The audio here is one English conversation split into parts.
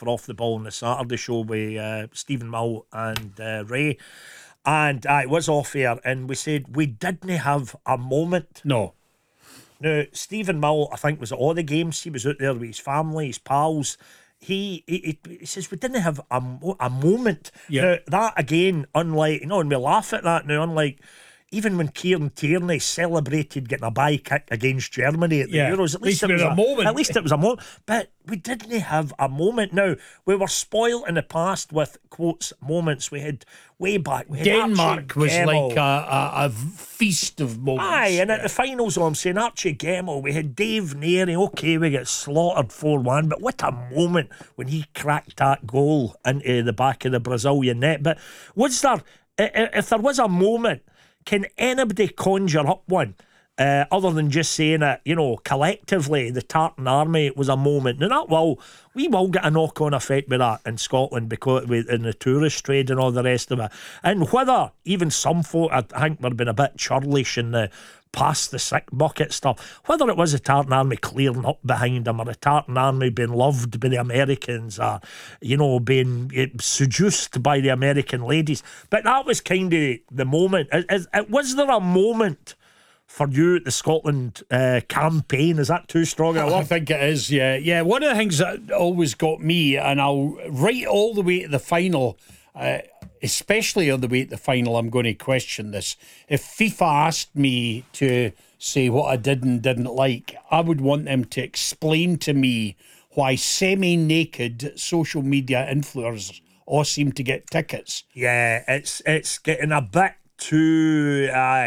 for Off the Ball on the Saturday show with Stephen Mill and Ray. And it was off air, and we said we didn't have a moment. No. Now, Stephen Mill, I think, was at all the games. He was out there with his family, his pals. He says we didn't have a moment. Yeah. Now, that again, unlike, and we laugh at that now, unlike even when Kieran Tierney celebrated getting a bye kick against Germany at the Euros, at least it was a moment. At least it was a moment. But we didn't have a moment. Now, we were spoiled in the past with, quotes, moments. We had way back. We had Denmark was Gemmell. like a feast of moments. Aye, and at the finals, I'm saying Archie Gemmell, we had Dave Neary. Okay, we get slaughtered 4-1, but what a moment when he cracked that goal into the back of the Brazilian net. But was there, if there was a moment, can anybody conjure up one other than just saying it, collectively, the Tartan Army was a moment? Now, we will get a knock-on effect with that in Scotland because in the tourist trade and all the rest of it. And whether even some folk, I think, were being a bit churlish in the past the sick bucket stuff, whether it was the Tartan Army clearing up behind them or the Tartan Army being loved by the Americans or, being seduced by the American ladies. But that was kind of the moment. Was there a moment for you at the Scotland campaign? Is that too strong a word? I think it is, yeah. Yeah, one of the things that always got me, and I'll right all the way to the final, especially on the way to the final, I'm going to question this. If FIFA asked me to say what I did and didn't like, I would want them to explain to me why semi-naked social media influencers all seem to get tickets. Yeah, it's getting a bit too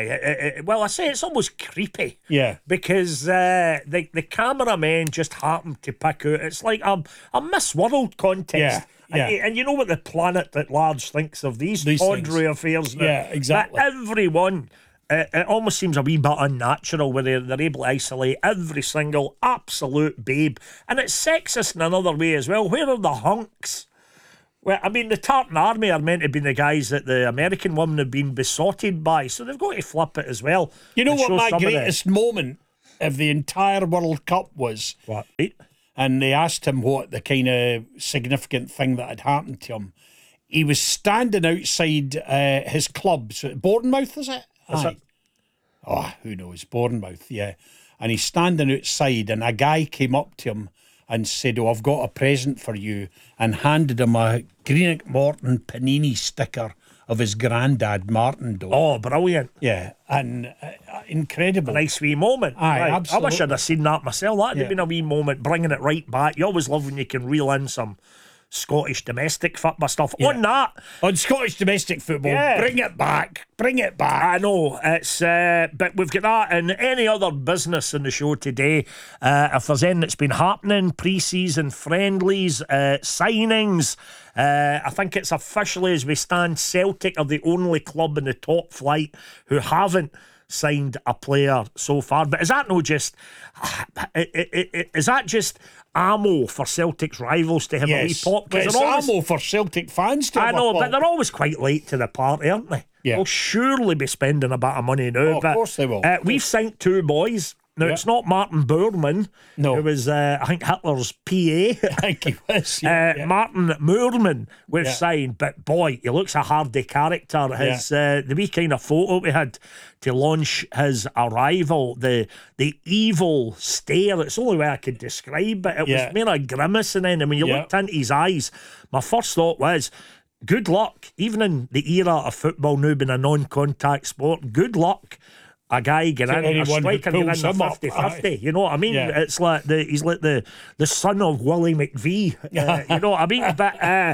I say it's almost creepy. Yeah, because the cameramen just happen to pick out. It's like a Miss World contest. Yeah. And you know what the planet at large thinks of these tawdry affairs now. Yeah, exactly. But everyone, it almost seems a wee bit unnatural where they're able to isolate every single absolute babe. And it's sexist in another way as well. Where are the hunks? Well, I mean, the Tartan Army are meant to be the guys that the American women have been besotted by, so they've got to flip it as well. You know what my greatest moment of the entire World Cup was? What? And they asked him what the kind of significant thing that had happened to him. He was standing outside his club. So Bournemouth, is it? Aye. Oh, who knows? Bournemouth, yeah. And he's standing outside, and a guy came up to him and said, "Oh, I've got a present for you," and handed him a Greenock Morton Panini sticker of his granddad, Martin Doe. Oh, brilliant. Yeah, and incredible. A nice wee moment. Aye, right. absolutely. I wish I'd have seen that myself. That'd have been a wee moment, bringing it right back. You always love when you can reel in some Scottish domestic football stuff. On that, on Scottish domestic football, bring it back. I know it's but we've got that and any other business in the show today. If there's anything that's been happening, pre-season friendlies, signings, I think it's officially as we stand, Celtic are the only club in the top flight who haven't signed a player so far. But is that just ammo for Celtic's rivals to have a wee pop? But it's ammo for Celtic fans to have a pop. but they're always quite late to the party, aren't they? Yeah. They'll surely be spending a bit of money now. Of course they will. We've signed two boys. Now, it's not Martin Boorman, who was, I think, Hitler's PA. I think he was, Martin Moorman we've signed, but boy, he looks a hardy character. His the wee kind of photo we had to launch his arrival, the evil stare, it's the only way I could describe it. It was mere a grimace, and then when you looked into his eyes, my first thought was, good luck, even in the era of football now being a non-contact sport, good luck a guy getting in, a striker getting in the 50-50. You know what I mean? It's like he's like the son of Willie McVie. You know what I mean? But